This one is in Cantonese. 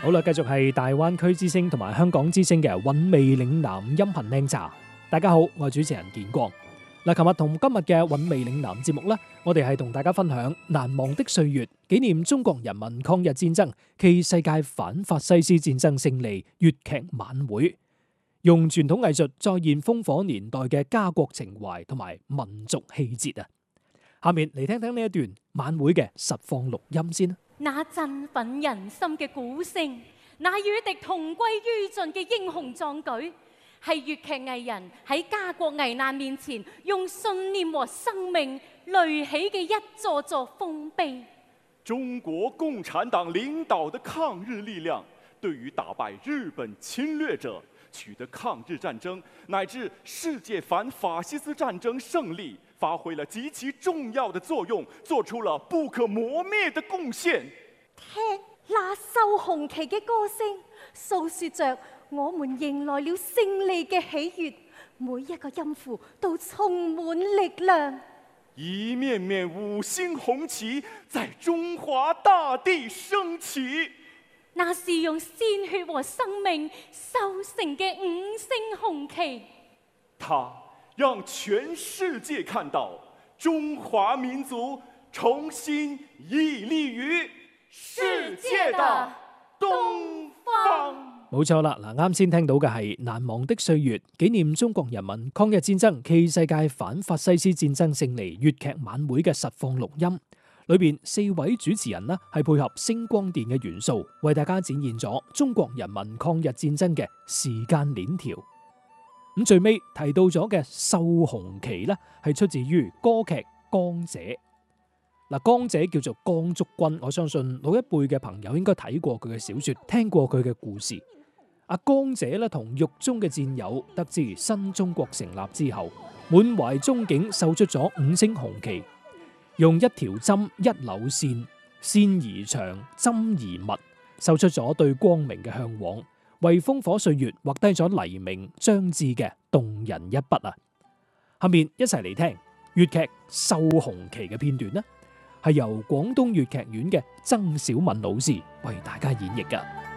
好啦，繼續係大灣區之聲同埋香港之聲嘅韻味嶺南音頻靚茶。大家好，我係主持人建光。嗱，琴日同今日嘅韻味嶺南節目呢，我哋係同大家分享難忘的歲月，紀念中國人民抗日戰爭暨世界反法西斯戰爭勝利粵劇晚會，用傳統藝術再現烽火年代嘅家國情懷同埋民族氣節啊！下面嚟聽聽呢一段晚會嘅實況錄音先啦。 那振奮人心嘅鼓聲，那與敵同歸於盡嘅英雄壯舉，係粵劇藝人喺家國危難面前用信念和生命壘起嘅一座座豐碑。 中國共產黨領導的抗日力量，對於打敗日本侵略者、取得抗日戰爭乃至世界反法西斯戰爭勝利，發揮了極其重要的作用，做出了不可磨滅的貢獻。 聽那繡紅旗嘅歌聲，訴說着我們迎來了勝利嘅喜悅，每一個音符都充滿力量。 一面面五星紅旗在中華大地升起， 那是用鮮血和生命繡成嘅五星紅旗。 它讓全世界看到中華民族重新屹立於世界的東方。 冇錯啦，嗱，啱先聽到嘅係難忘的歲月，紀念中國人民抗日戰爭暨世界反法西斯戰爭勝利粵劇晚會嘅實況錄音。裏邊4位主持人呢係配合星光電嘅元素，為大家展現咗中國人民抗日戰爭嘅時間鏈條。咁最尾提到咗嘅繡紅旗呢，係出自於歌劇《江姐》。嗱，江姐叫做江竹君，我相信老一輩嘅朋友應該睇過佢嘅小說，聽過佢嘅故事。阿江姐咧同獄中嘅戰友得知新中國成立之後，滿懷憧憬，繡出咗5星紅旗，用一條針一縷線，線而長，針而密，繡出咗對光明嘅向往，為烽火歲月畫低咗黎明將至嘅動人一筆啊！下面一齊嚟聽粵劇繡紅旗嘅片段啦，係由廣東粵劇院嘅曾小敏老師為大家演繹㗎。